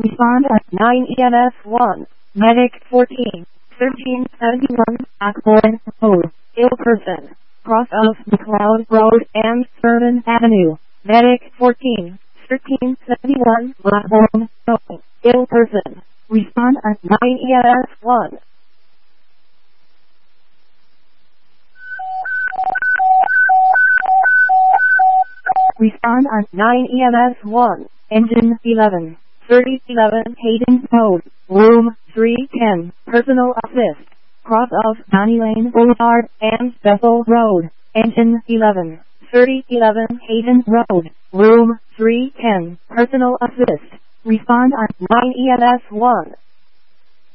Respond at 9 EMS 1. Medic 14. 1371 Ackborn Road. Ill person. Cross of McLeod Road and Thurman Avenue. Medic 14. 1371 Blackburn Road. Ill person. Respond at 9 EMS 1. Respond at 9 EMS 1. Engine 11. 3011 Hayden Road. Room 310. Personal assist. Cross of Donny Lane Boulevard and Bethel Road. Engine 11. 3011 Hayden Road. Room 310. Personal assist. Respond at 9 EMS 1.